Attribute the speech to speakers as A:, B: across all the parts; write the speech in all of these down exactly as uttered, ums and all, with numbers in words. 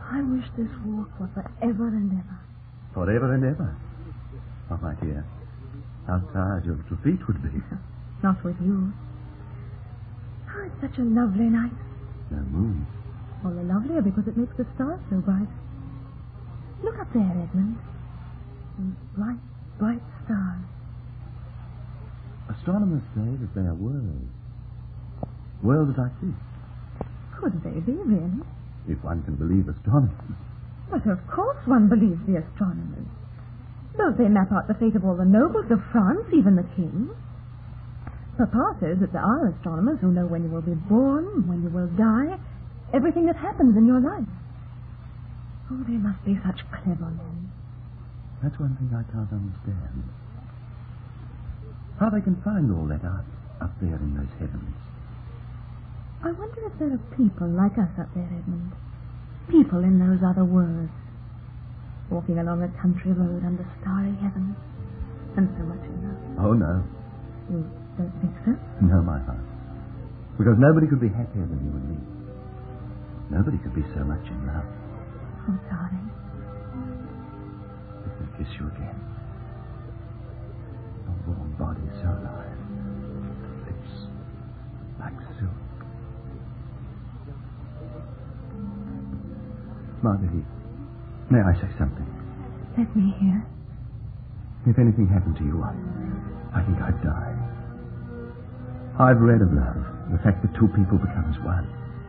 A: I wish this walk were forever and ever.
B: Forever and ever? Oh, my dear, how tired your little feet would be.
A: Not with you. Oh, it's such a lovely night.
B: No moon.
A: All the lovelier because it makes the stars so bright. Look up there, Edmund. Those bright, bright stars.
B: Astronomers say that they are worlds. Worlds like this.
A: Could they be, really?
B: If one can believe astronomers.
A: But of course one believes the astronomers. Don't they map out the fate of all the nobles of France, even the king? Papa says that there are astronomers who know when you will be born, when you will die, everything that happens in your life. Oh, they must be such clever men.
B: That's one thing I can't understand. How they can find all that out up there in those heavens.
A: I wonder if there are people like us up there, Edmund. People in those other worlds. Walking along a country road under starry heavens. And so much in love.
B: Oh, no.
A: You don't think so?
B: No, my heart. Because nobody could be happier than you and me. Nobody could be so much in love.
A: Oh, darling.
B: Let me kiss you again. Your warm body so alive. Lips like silk. Marguerite, may I say something?
A: Let me hear.
B: If anything happened to you, I, I think I'd die. I've read of love, the fact that two people become as one.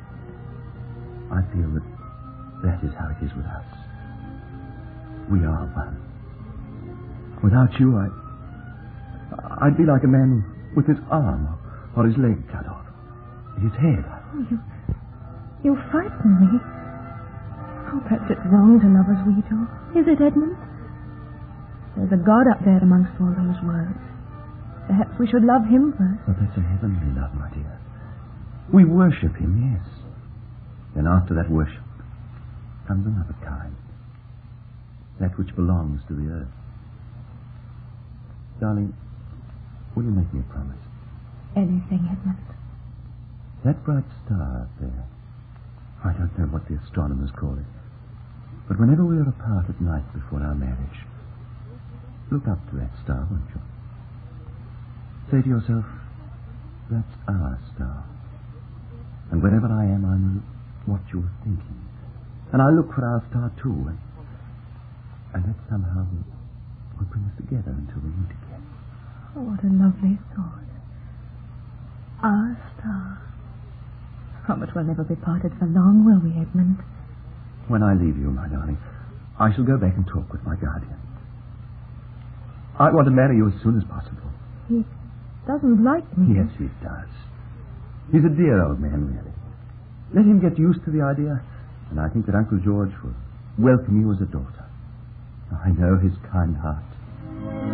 B: I feel that that is how it is with us. We are one. Without you, I, I'd be like a man with his arm or his leg cut off. His head.
A: Oh, you, you frighten me. Oh, perhaps it's wrong to love as we do. Is it, Edmund? There's a God up there amongst all those worlds. Perhaps we should love him first.
B: But that's a heavenly love, my dear. We worship him, yes. Then after that worship comes another kind. That which belongs to the earth. Darling, will you make me a promise?
A: Anything, Edmund.
B: That bright star up there, I don't know what the astronomers call it, but whenever we are apart at night before our marriage, look up to that star, won't you? Say to yourself, that's our star. And wherever I am, I know what you're thinking. And I look for our star too, and, and that somehow will, will bring us together until we meet again.
A: Oh, what a lovely thought. Our star. Oh, but we'll never be parted for long, will we, Edmund?
B: When I leave you, my darling, I shall go back and talk with my guardian. I want to marry you as soon as possible.
A: He doesn't like me.
B: Yes, he does. He's a dear old man, really. Let him get used to the idea, and I think that Uncle George will welcome you as a daughter. I know his kind heart.